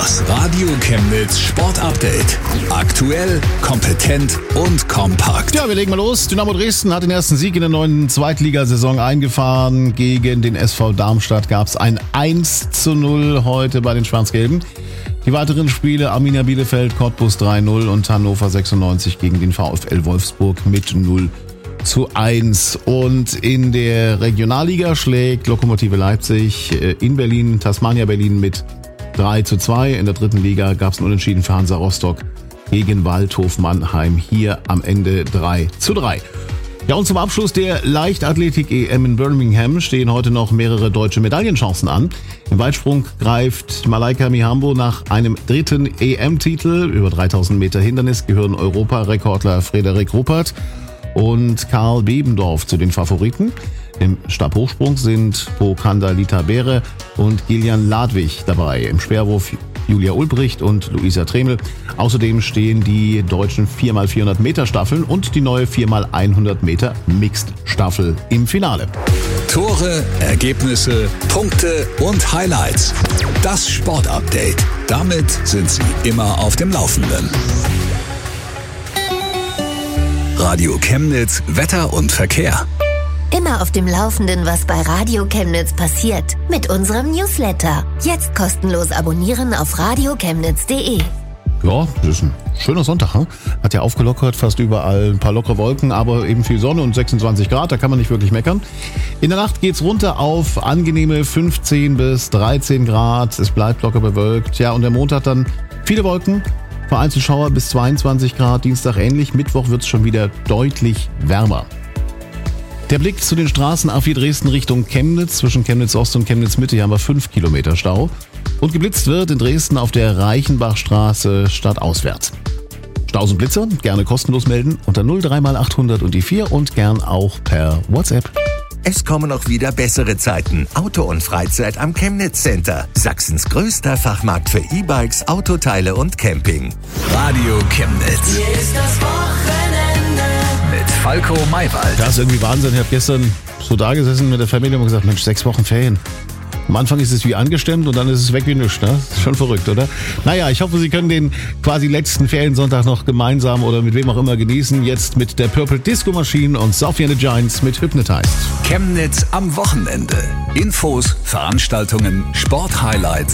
Das Radio Chemnitz Sport Update. Aktuell, kompetent und kompakt. Ja, wir legen mal los. Dynamo Dresden hat den ersten Sieg in der neuen Zweitligasaison eingefahren. Gegen den SV Darmstadt gab es ein 1:0 heute bei den Schwarz-Gelben. Die weiteren Spiele: Arminia Bielefeld, Cottbus 3:0 und Hannover 96 gegen den VfL Wolfsburg mit 0:1. Und in der Regionalliga schlägt Lokomotive Leipzig in Berlin Tasmania Berlin mit 3:2. In der dritten Liga gab es ein Unentschieden für Hansa Rostock gegen Waldhof Mannheim. Hier am Ende 3:3. Ja, und zum Abschluss der Leichtathletik-EM in Birmingham stehen heute noch mehrere deutsche Medaillenchancen an. Im Weitsprung greift Malaika Mihambo nach einem dritten EM-Titel. Über 3000 Meter Hindernis gehören Europarekordler Frederik Ruppert und Karl Bebendorf zu den Favoriten. Im Stabhochsprung sind Bokanda Litabere und Gillian Ladwig dabei. Im Speerwurf Julia Ulbricht und Luisa Tremel. Außerdem stehen die deutschen 4x400 Meter Staffeln und die neue 4x100 Meter Mixed Staffel im Finale. Tore, Ergebnisse, Punkte und Highlights. Das Sport Update. Damit sind Sie immer auf dem Laufenden. Radio Chemnitz Wetter und Verkehr. Immer auf dem Laufenden, was bei Radio Chemnitz passiert. Mit unserem Newsletter. Jetzt kostenlos abonnieren auf radiochemnitz.de. Ja, das ist ein schöner Sonntag. Hat ja aufgelockert, fast überall ein paar lockere Wolken, aber eben viel Sonne und 26 Grad, da kann man nicht wirklich meckern. In der Nacht geht's runter auf angenehme 15 bis 13 Grad. Es bleibt locker bewölkt. Ja, und der Montag dann viele Wolken, vereinzelt Schauer bis 22 Grad. Dienstag ähnlich, Mittwoch wird's schon wieder deutlich wärmer. Der Blick zu den Straßen A4 Dresden Richtung Chemnitz. Zwischen Chemnitz Ost und Chemnitz Mitte haben wir 5 Kilometer Stau. Und geblitzt wird in Dresden auf der Reichenbachstraße stadtauswärts. Staus und Blitzer gerne kostenlos melden unter 03x800 und die 4 und gern auch per WhatsApp. Es kommen auch wieder bessere Zeiten. Auto und Freizeit am Chemnitz Center. Sachsens größter Fachmarkt für E-Bikes, Autoteile und Camping. Radio Chemnitz. Hier ist das Wochenende. Mit Falco Maywald. Das ist irgendwie Wahnsinn. Ich habe gestern so da gesessen mit der Familie und gesagt, Mensch, 6 Wochen Ferien. Am Anfang ist es wie angestemmt und dann ist es weg wie nichts. Ne? Das ist schon verrückt, oder? Naja, ich hoffe, Sie können den quasi letzten Feriensonntag noch gemeinsam oder mit wem auch immer genießen. Jetzt mit der Purple Disco Machine und Sophie and the Giants mit Hypnotized. Chemnitz am Wochenende. Infos, Veranstaltungen, Sporthighlights